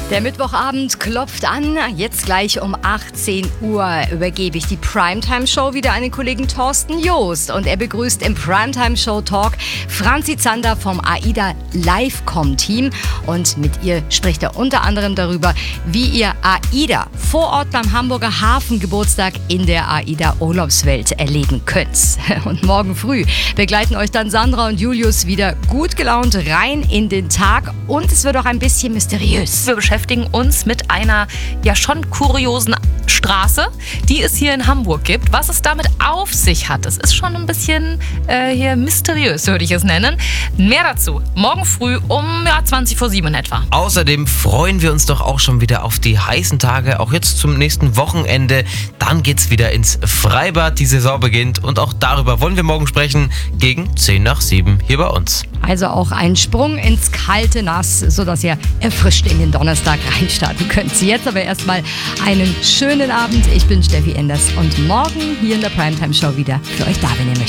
Der Mittwochabend klopft an. Jetzt gleich um 18 Uhr übergebe ich die Primetime-Show wieder an den Kollegen Thorsten Joost. Und er begrüßt im Primetime-Show-Talk Franzi Zander vom AIDA Livecom-Team. Und mit ihr spricht er unter anderem darüber, wie ihr AIDA vor Ort beim Hamburger Hafengeburtstag in der AIDA Urlaubswelt erleben könnt. Und morgen früh begleiten euch dann Sandra und Julius wieder gut gelaunt rein in den Tag. Und es wird auch ein bisschen mysteriös. Wir beschäftigen uns mit einer ja schon kuriosen Straße, die es hier in Hamburg gibt. Was es damit auf sich hat, das ist schon ein bisschen hier mysteriös, würde ich es nennen. Mehr dazu morgen früh um 7:20 in etwa. Außerdem freuen wir uns doch auch schon wieder auf die heißen Tage, auch jetzt zum nächsten Wochenende. Dann geht's wieder ins Freibad, die Saison beginnt und auch darüber wollen wir morgen sprechen, gegen 7:10 hier bei uns. Also auch ein Sprung ins kalte Nass, sodass ihr erfrischt in den Donnerstag reinstarten könnt. Jetzt aber erstmal einen schönen Abend. Ich bin Steffi Enders und morgen hier in der Primetime Show wieder für euch da, wenn ihr möchtet.